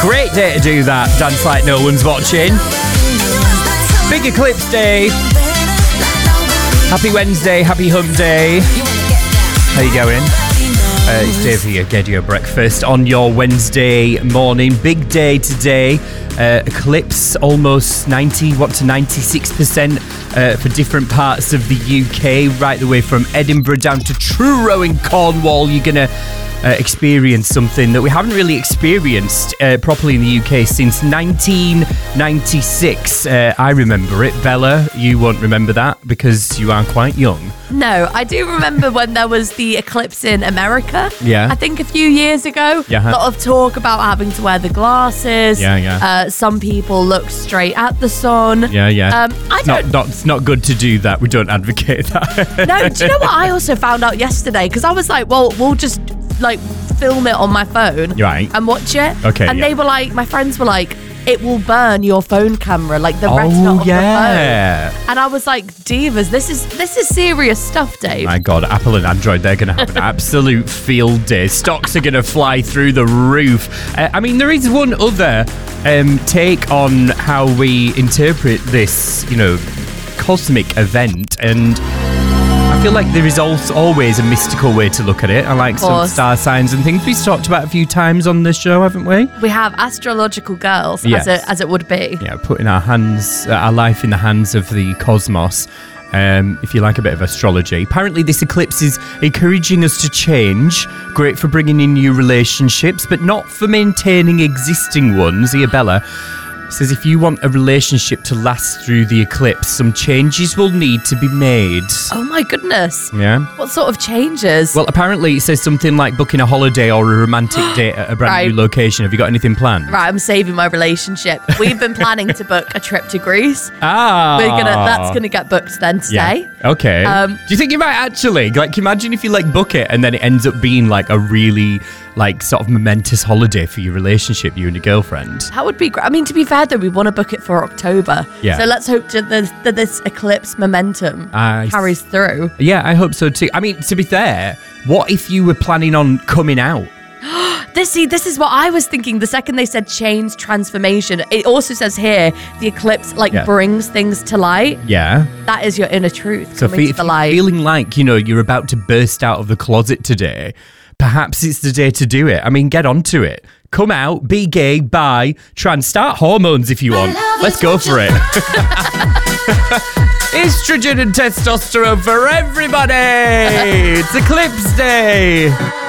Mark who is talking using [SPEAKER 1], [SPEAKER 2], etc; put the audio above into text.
[SPEAKER 1] Great day to do that. Dance like no one's watching. Big eclipse day. Happy Wednesday, happy hump day. How you going? It's Dave here, Get Your Breakfast on your Wednesday morning. Big day today. Eclipse almost 96% for different parts of the UK, right the way from Edinburgh down to Truro in Cornwall. You're going to experience something that we haven't really experienced properly in the UK since 1996. I remember it. Bella, you won't remember that because you are quite young.
[SPEAKER 2] No, I do remember when there was the eclipse in America.
[SPEAKER 1] Yeah.
[SPEAKER 2] I think a few years ago.
[SPEAKER 1] Yeah.
[SPEAKER 2] A lot of talk about having to wear the glasses.
[SPEAKER 1] Yeah.
[SPEAKER 2] Some people look straight at the sun.
[SPEAKER 1] Yeah.
[SPEAKER 2] It's
[SPEAKER 1] not good to do that. We don't advocate that.
[SPEAKER 2] No, do you know what I also found out yesterday? Because I was like, well, we'll just film it on my phone and watch it.
[SPEAKER 1] Okay.
[SPEAKER 2] And they were like, my friends were like, it will burn your phone camera, like the retina of the phone. And I was like, divas, this is serious stuff, Dave.
[SPEAKER 1] My God, Apple and Android, they're going to have an absolute field day. Stocks are going to fly through the roof. There is one other take on how we interpret this, cosmic event, and I feel like there is also always a mystical way to look at it. I like some star signs and things. We've talked about a few times on this show, haven't we?
[SPEAKER 2] We have astrological girls,
[SPEAKER 1] yes.
[SPEAKER 2] as it would be.
[SPEAKER 1] Yeah, putting our life in the hands of the cosmos. If you like a bit of astrology. Apparently this eclipse is encouraging us to change. Great for bringing in new relationships, but not for maintaining existing ones. Bella says if you want a relationship to last through the eclipse, some changes will need to be made.
[SPEAKER 2] Oh my goodness.
[SPEAKER 1] Yeah.
[SPEAKER 2] What sort of changes?
[SPEAKER 1] Well, apparently it says something like booking a holiday or a romantic date at a brand new location. Have you got anything planned?
[SPEAKER 2] Right, I'm saving my relationship. We've been planning to book a trip to Greece.
[SPEAKER 1] That's
[SPEAKER 2] gonna get booked then today.
[SPEAKER 1] Yeah. Okay. Do you think you might actually, imagine if you book it and then it ends up being a really sort of momentous holiday for your relationship, you and your girlfriend?
[SPEAKER 2] That would be great. To be fair though, we want to book it for October.
[SPEAKER 1] Yeah.
[SPEAKER 2] So let's hope that this eclipse momentum carries through.
[SPEAKER 1] Yeah, I hope so too. To be fair, what if you were planning on coming out?
[SPEAKER 2] This is what I was thinking the second they said change, transformation. It also says here the eclipse brings things to light.
[SPEAKER 1] Yeah.
[SPEAKER 2] That is your inner truth
[SPEAKER 1] So
[SPEAKER 2] coming to the light.
[SPEAKER 1] Feeling like, you're about to burst out of the closet today, perhaps it's the day to do it. Get onto it. Come out, be gay, bye, try and start hormones if you want. Let's go for it. Estrogen and testosterone for everybody. It's Eclipse Day.